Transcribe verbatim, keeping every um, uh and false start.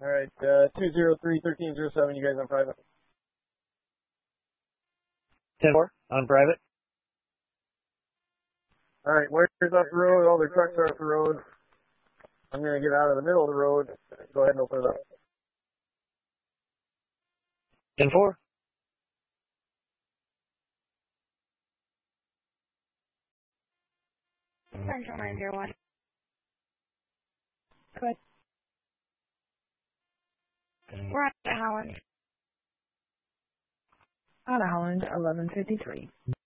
Alright, uh, two zero three, thirteen zero seven, you guys on private. ten four, on private. Alright, where's off the road? All the trucks are off the road. I'm gonna get out of the middle of the road. Go ahead and open it up. ten four. Central nine zero one. Good. We're on to Holland. On Holland, eleven fifty-three.